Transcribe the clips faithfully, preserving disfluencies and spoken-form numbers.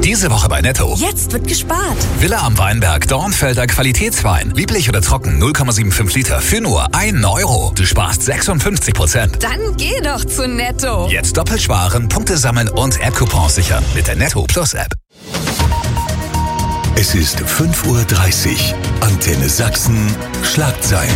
Diese Woche bei Netto. Jetzt wird gespart. Villa am Weinberg, Dornfelder Qualitätswein. Lieblich oder trocken, null Komma fünfundsiebzig Liter für nur einen Euro. Du sparst sechsundfünfzig Prozent. Dann geh doch zu Netto. Jetzt doppelt sparen, Punkte sammeln und App-Coupons sichern mit der Netto Plus App. Es ist fünf Uhr dreißig. Antenne Sachsen. Schlagzeilen.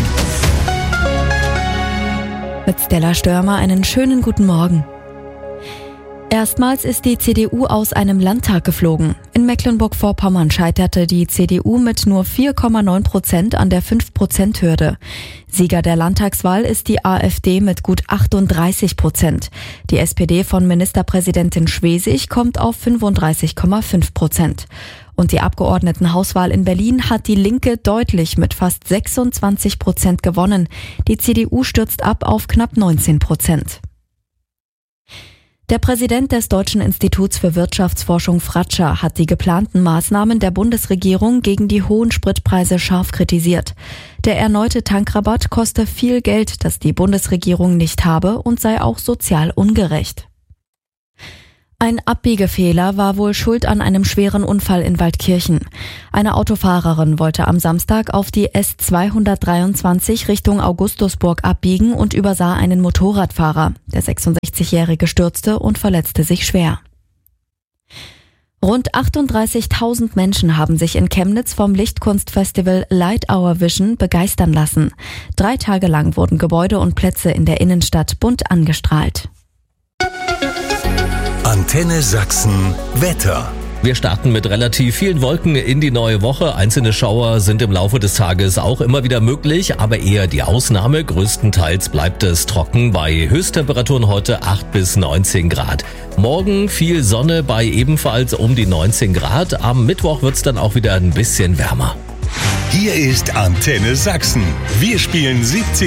Mit Stella Störmer einen schönen guten Morgen. Erstmals ist die C D U aus einem Landtag geflogen. In Mecklenburg-Vorpommern scheiterte die C D U mit nur vier Komma neun Prozent an der fünf Prozent Hürde. Sieger der Landtagswahl ist die AfD mit gut achtunddreißig Prozent. Die S P D von Ministerpräsidentin Schwesig kommt auf fünfunddreißig Komma fünf Prozent. Und die Abgeordnetenhauswahl in Berlin hat die Linke deutlich mit fast sechsundzwanzig Prozent gewonnen. Die C D U stürzt ab auf knapp neunzehn Prozent. Der Präsident des Deutschen Instituts für Wirtschaftsforschung Fratscher hat die geplanten Maßnahmen der Bundesregierung gegen die hohen Spritpreise scharf kritisiert. Der erneute Tankrabatt koste viel Geld, das die Bundesregierung nicht habe und sei auch sozial ungerecht. Ein Abbiegefehler war wohl schuld an einem schweren Unfall in Waldkirchen. Eine Autofahrerin wollte am Samstag auf die S zweihundertdreiundzwanzig Richtung Augustusburg abbiegen und übersah einen Motorradfahrer. Der sechsundsechzigjährige stürzte und verletzte sich schwer. Rund achtunddreißigtausend Menschen haben sich in Chemnitz vom Lichtkunstfestival Light Our Vision begeistern lassen. Drei Tage lang wurden Gebäude und Plätze in der Innenstadt bunt angestrahlt. Antenne Sachsen Wetter. Wir starten mit relativ vielen Wolken in die neue Woche. Einzelne Schauer sind im Laufe des Tages auch immer wieder möglich, aber eher die Ausnahme. Größtenteils bleibt es trocken bei Höchsttemperaturen heute acht bis neunzehn Grad. Morgen viel Sonne bei ebenfalls um die neunzehn Grad. Am Mittwoch wird's dann auch wieder ein bisschen wärmer. Hier ist Antenne Sachsen. Wir spielen siebzig